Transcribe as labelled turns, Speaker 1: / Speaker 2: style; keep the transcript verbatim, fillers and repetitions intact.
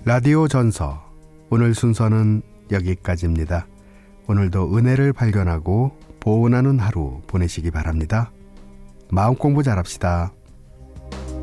Speaker 1: 라디오 전서, 오늘 순서는 여기까지입니다. 오늘도 은혜를 발견하고 보온하는 하루 보내시기 바랍니다. 마음공부 잘합시다.